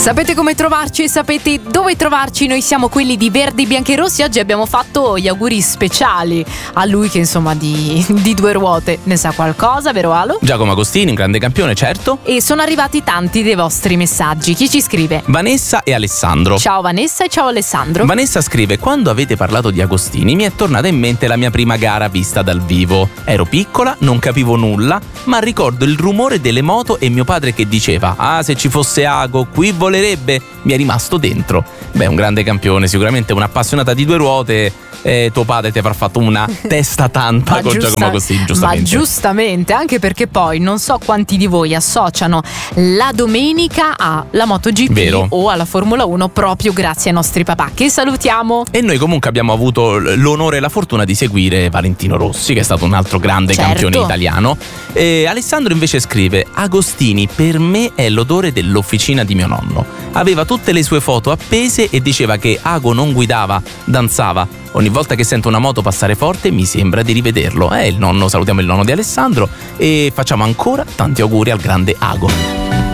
Sapete come trovarci? Sapete dove trovarci? Noi siamo quelli di Verdi, Bianchi e Rossi. Oggi abbiamo fatto gli auguri speciali a lui che insomma di due ruote ne sa qualcosa, vero Alo? Giacomo Agostini, un grande campione, certo. E sono arrivati tanti dei vostri messaggi. Chi ci scrive? Vanessa e Alessandro. Ciao Vanessa e ciao Alessandro. Vanessa scrive: quando avete parlato di Agostini mi è tornata in mente la mia prima gara vista dal vivo. Ero piccola, non capivo nulla, ma ricordo il rumore delle moto e mio padre che diceva: ah, se ci fosse Ago qui volerebbe. Mi è rimasto dentro. Beh, un grande campione, sicuramente un'appassionata di due ruote. Tuo padre ti avrà fatto una testa tanta con Giacomo Agostini, giustamente. Ma giustamente, anche perché poi non so quanti di voi associano la domenica alla MotoGP, vero, o alla Formula 1 proprio grazie ai nostri papà, che salutiamo. E noi comunque abbiamo avuto l'onore e la fortuna di seguire Valentino Rossi, che è stato un altro grande campione italiano. E Alessandro invece scrive: Agostini per me è l'odore dell'officina di mio nonno. Aveva tutte le sue foto appese e diceva che Ago non guidava, danzava. Ogni volta che sento una moto passare forte mi sembra di rivederlo. Il nonno, salutiamo il nonno di Alessandro e facciamo ancora tanti auguri al grande Ago.